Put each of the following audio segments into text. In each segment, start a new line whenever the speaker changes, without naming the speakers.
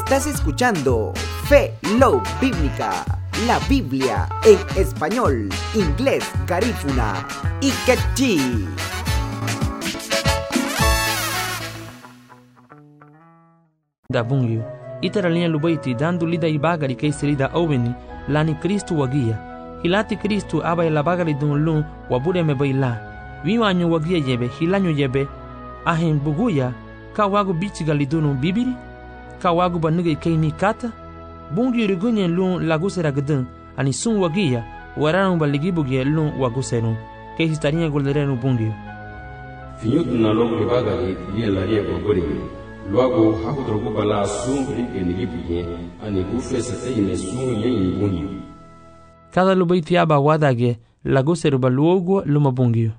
Estás escuchando Fe Love Bíblica, la Biblia en español, inglés, garífuna y quechí.
Da bungyo itara linha lubaiti dando lida ibagari que serida oveni lani Kristo wagia hilati Kristo aba la bagari dun lun wabure me baila wiwanyo wagia yebe hilanyo yebe ahen buguya kawagu bichiga lidunu bibiri kawagu banuga kaini kata bungyo rugunye lun lagusera gedun ani sun wagia waranu baligibuge lun waguseru que histarinha golderenu bungyo
finyutu na logo ibagari yela yebo gori luego hakudrogo bala sungri enigibuye ani gufesa teime sun yen bungyo
cada lubaiti aba wadage laguseru baluogo luma bungyo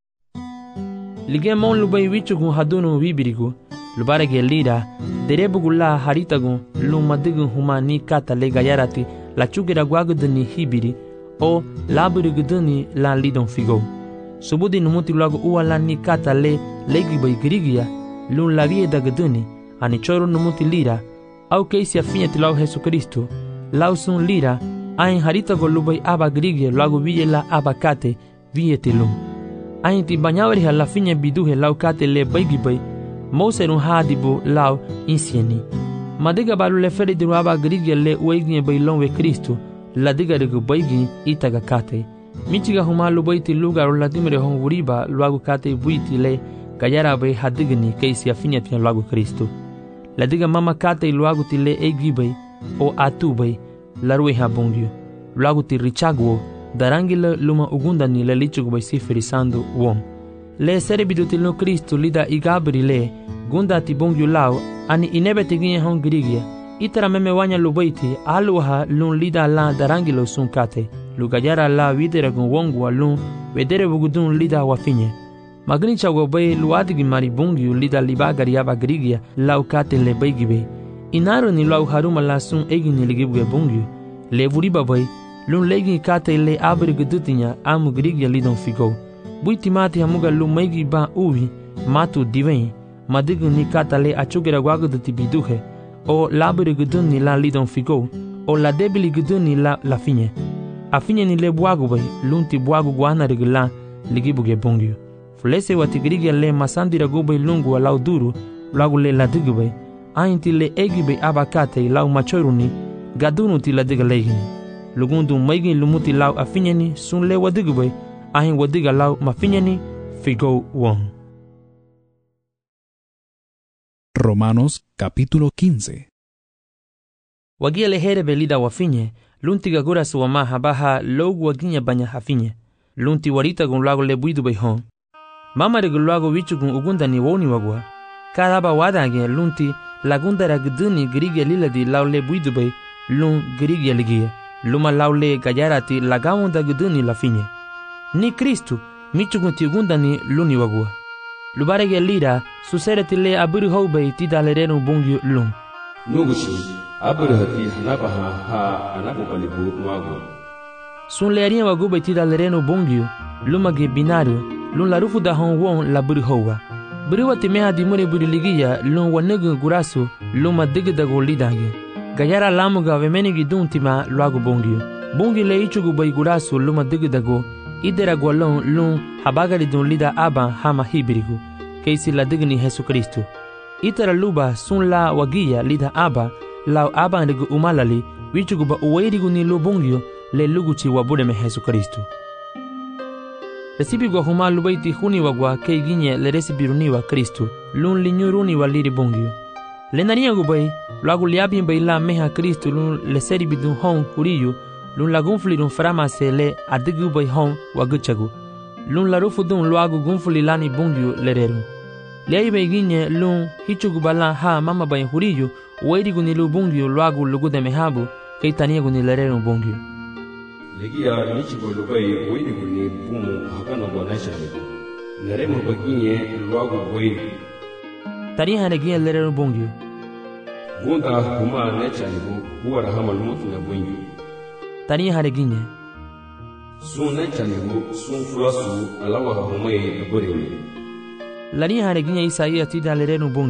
lige mon lubai wichugu hadunu wibirigu lubarege lira derebugula haritagu lumadigu humani kata le gayarati la chugera guaguduni hibiri o laburiguduni la lidon figo subudi numuti luagu uwalani kata le legibai grigia lun la vie daguduni ani choro numuti lira au keisi afinyati lau Jesu Kristo lau sun lira ain haritagu lubai aba grigia luagu viela aba kate vieti lum ain ti banyawari la finya biduhe lau kate le baigibai mouserun hadibu lau insieni madiga balu le feri diru aba grigia le ueginye bailon we Kristo la diga regu baigi itaga kate michiga humalu baiti lugar la dimre honguriba luagu kate buiti le gayara bai hadigni keisi afinya tia luagu Kristo la diga mama kate luagu ti le egibai o atubai la rue habungyo luagu ti richagwo darangila luma ugundani le lichugu bai siferisando wom le serebidu ti no Kristo lida igabri le gunda ti bungyo lau ani inebe tiginye hongrigia itara meme wanya lubaiti aluha lun lida la darangilo sun kate lugayara la videre gun wongwa lun vedere bugudun lida wafinye magni chago bai luadigi mari bungyo lida libagari aba grigia lau kate le baigibe inaro ni lau haruma la sun egini ligibuge bungyo le vuriba bai lun legi kate le abri gudutinya amu grigia lidon figo buiti mati hamuga lu maigi ba uvi matu diveni madigu ni kata le achugera guaguduti biduhe o labri guduni la lidon figo o la debili guduni la finye afinye ni le buagu bai lunti buagu guana regla ligibuge bungyo fulese watigrigia le masandira gubai lungu wa lau duru lagu le ladigu bai ainti le egi bai abakate lau machoruni gadunu ti ladiga legini lugundu maigi lumuti lau afinye ni sun le wadigu bai ahin wadiga lau mafinye ni figo wong.
Romanos capítulo 15.
Wagia lehere belida wafinye lunti gagura suwama habaha logu waginya banya hafinye lunti warita gun lago le buidu bai hon mama regu lago wichu gun ugunda ni woni wagwa kadaba wadage lunti lagunda ragduni grige liladi lau le buidu bai lun grige ligia luma lau le gayarati lagawunda guduni la finye ni Kristu michu gun ti ugunda ni luni wagwa lubarege lira susereti le aburi houbei ti dalerenu bungyu lum
nugushi aburi hati hanabaha ha anabubalibu nwago
sun le aria wagu bai ti dalerenu bungyu lumage binario lun la rufu da hon won la buri houwa buri wati meha di mure buri ligia lun wanegu gurasu luma digida go lidange gayara lamuga vemenigi duntima luagu bungyu le ichugu bai gurasu luma digida go idera gwalon lun habagari dun lida aba hama hibirigu keisi la digni Jesu Kristo itara luba sun la wagia lida aba lau aba ndigu umalali wichugu ba uweirigu ni lubungyo le luguchi wabude me Jesu Kristo resibi gwa huma lubaiti huni wagwa kei ginye le resibiruni wa Kristo lun linyuruni wa liri bungyo le nania gubai lagu liabi mbai la meha Kristo lun le seribi dun hon huriyu lun la gunfuli dun faramase le adigu bai hon waguchagu lun la rufu dun luagu gunfuli lani bungyu lereru lei bai ginye lun hichugu bala ha mama bai huriyu weirigu ni lu bungyu luagu lugude mehabu kei taniegu ni lereru bungyu
legia nichigo lubai weirigu ni bumu hakana bwanashari neremu baginye luagu weirigu
tariha negia lereru bungyu
gunda huma nechanibu buwara hama lumutu na bungyu
tani hareginye
sun nechanibu sun fulasu alawa humwe buriwe
lani hareginye Isaia ti dalerenu bungyu